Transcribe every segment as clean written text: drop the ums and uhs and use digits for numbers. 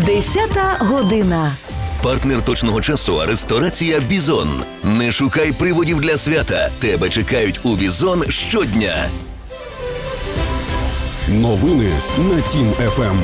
10 година. Партнер точного часу – ресторація «Бізон». Не шукай приводів для свята. Тебе чекають у «Бізон» щодня. Новини на Тім ФМ.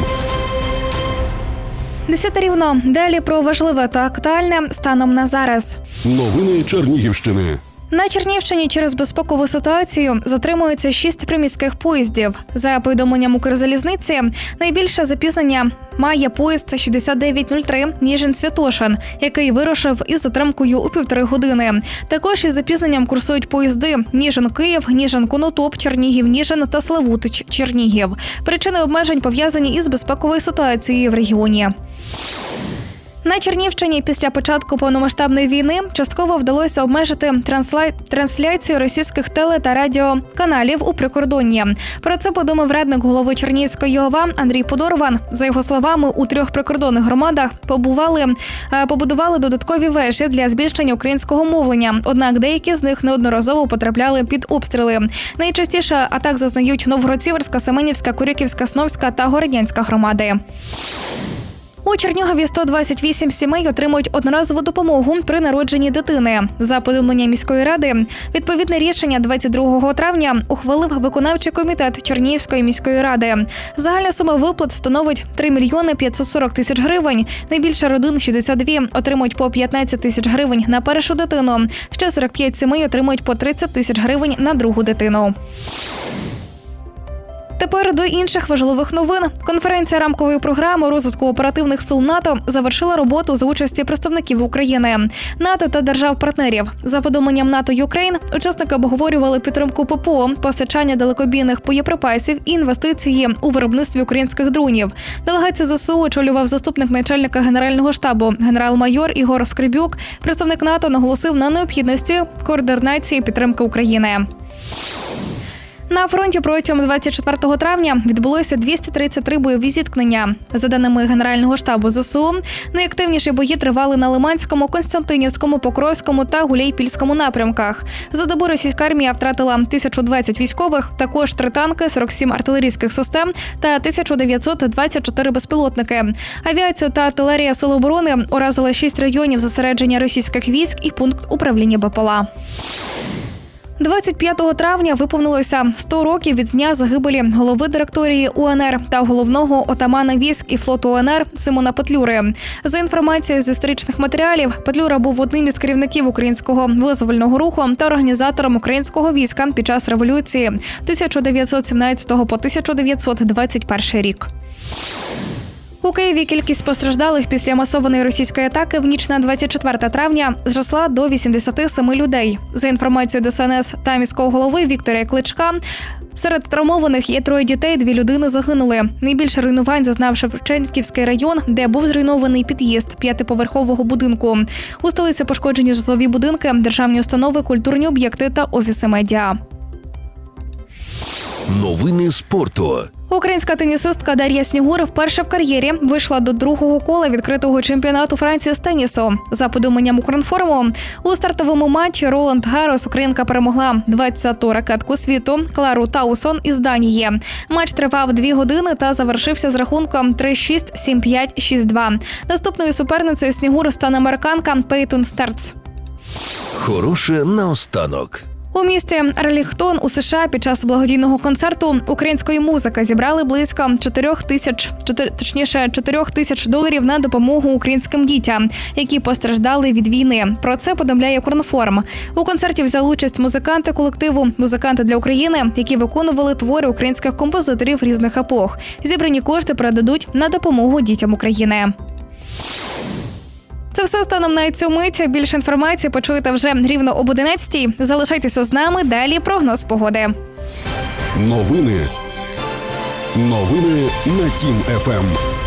10 рівно. Далі про важливе та актуальне станом на зараз. Новини Чернігівщини. На Чернігівщині через безпекову ситуацію затримується 6 приміських поїздів. За повідомленням Укрзалізниці, найбільше запізнення має поїзд 6903 Ніжин-Святошин, який вирушив із затримкою у 1,5 години. Також із запізненням курсують поїзди Ніжин-Київ, Ніжин-Конотоп, Чернігів-Ніжин та Славутич-Чернігів. Причини обмежень пов'язані із безпековою ситуацією в регіоні. На Чернігівщині після початку повномасштабної війни частково вдалося обмежити трансляцію російських теле- та радіоканалів у прикордонні. Про це повідомив радник голови Чернігівської ОВА Андрій Подорван. За його словами, у 3 прикордонних громадах побудували додаткові вежі для збільшення українського мовлення, однак деякі з них неодноразово потрапляли під обстріли. Найчастіше атак зазнають Новгород-Сіверська, Семенівська, Куряківська, Сновська та Городнянська громади. У Чернігові 128 сімей отримують одноразову допомогу при народженні дитини. За повідомленням міської ради, відповідне рішення 22 травня ухвалив виконавчий комітет Чернігівської міської ради. Загальна сума виплат становить 3 мільйони 540 тисяч гривень. Найбільше родин, 62, отримують по 15 тисяч гривень на першу дитину. Ще 45 сімей отримують по 30 тисяч гривень на другу дитину. Тепер до інших важливих новин. Конференція рамкової програми розвитку оперативних сил НАТО завершила роботу за участі представників України, НАТО та держав-партнерів. За повідомленням НАТО Юкрейн, учасники обговорювали підтримку ППО, постачання далекобійних боєприпасів і інвестиції у виробництві українських дронів. Делегацію ЗСУ очолював заступник начальника Генерального штабу генерал-майор Ігор Скрибюк. Представник НАТО наголосив на необхідності координації підтримки України. На фронті протягом 24 травня відбулося 233 бойові зіткнення. За даними Генерального штабу ЗСУ, найактивніші бої тривали на Лиманському, Константинівському, Покровському та Гуляйпільському напрямках. За добу російська армія втратила 1020 військових, також 3 танки, 47 артилерійських систем та 1924 безпілотники. Авіація та артилерія Сил оборони уразили 6 районів зосередження російських військ і пункт управління БПЛА. 25 травня виповнилося 100 років від дня загибелі голови директорії УНР та головного отамана військ і флоту УНР Симона Петлюри. За інформацією з історичних матеріалів, Петлюра був одним із керівників українського визвольного руху та організатором українського війська під час революції 1917 по 1921 рік. У Києві кількість постраждалих після масованої російської атаки в ніч на 24 травня зросла до 87 людей. За інформацією ДСНС та міського голови Віктора Кличка, серед травмованих є 3 дітей, 2 людини загинули. Найбільше руйнувань зазнав Шевченківський район, де був зруйнований під'їзд 5-поверхового будинку. У столиці пошкоджені житлові будинки, державні установи, культурні об'єкти та офіси медіа. Новини спорту. Українська тенісистка Дар'я Снігур вперше в кар'єрі вийшла до другого кола відкритого чемпіонату Франції з тенісу. За повідомленням Укрінформу, у стартовому матчі Роланд Гаррос українка перемогла 20-ту ракетку світу Клару Таусон із Данії. Матч тривав 2 години та завершився з рахунком 3-6, 7-5, 6-2. Наступною суперницею Снігур стане американка Пейтон Стерц. Хороше наостанок. У місті Арлінгтон у США під час благодійного концерту української музики зібрали близько 4 тисяч доларів на допомогу українським дітям, які постраждали від війни. Про це повідомляє Укрінформ. У концерті взяли участь музиканти колективу «Музиканти для України», які виконували твори українських композиторів різних епох. Зібрані кошти передадуть на допомогу дітям України. Це все станом на цю мить. Більше інформації почуєте вже рівно об 11-й. Залишайтеся з нами, далі прогноз погоди. Новини на Тім ФМ.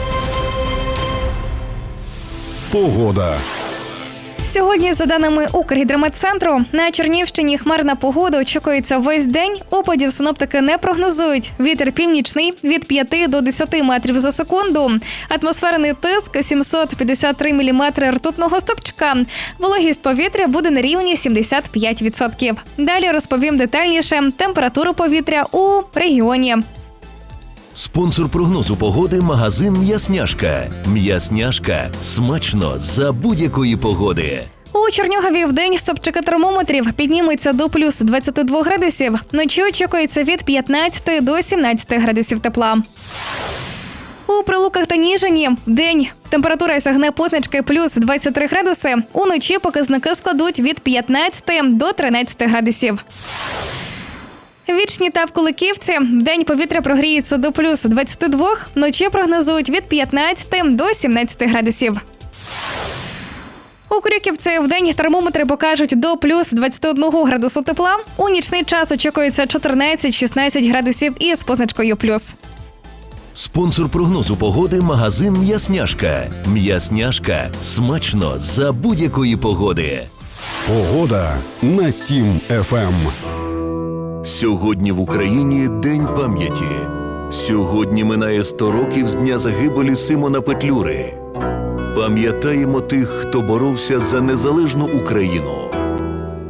Погода. Сьогодні, за даними Укргідрометцентру, на Чернігівщині хмарна погода очікується весь день. Опадів синоптики не прогнозують. Вітер північний від 5 до 10 метрів за секунду. Атмосферний тиск 753 міліметри ртутного стовпчика. Вологість повітря буде на рівні 75%. Далі розповім детальніше температуру повітря у регіоні. Спонсор прогнозу погоди – магазин «М'ясняшка». «М'ясняшка» – смачно за будь-якої погоди. У Чернігові вдень стопчики термометрів підніметься до плюс 22 градусів. Вночі очікується від 15 до 17 градусів тепла. У Прилуках та Ніжині вдень температура сягне позначки плюс 23 градуси. Уночі показники складуть від 15 до 13 градусів. Вічні та в Куликівці вдень повітря прогріється до плюс 22, вночі прогнозують від 15 до 17 градусів. У Крюківці вдень термометри покажуть до плюс 21 градусу тепла. У нічний час очікується 14-16 градусів із позначкою плюс. Спонсор прогнозу погоди – магазин «М'ясняшка». «М'ясняшка» – смачно за будь-якої погоди. Погода на Тім ФМ. Сьогодні в Україні День пам'яті. Сьогодні минає 100 років з дня загибелі Симона Петлюри. Пам'ятаємо тих, хто боровся за незалежну Україну.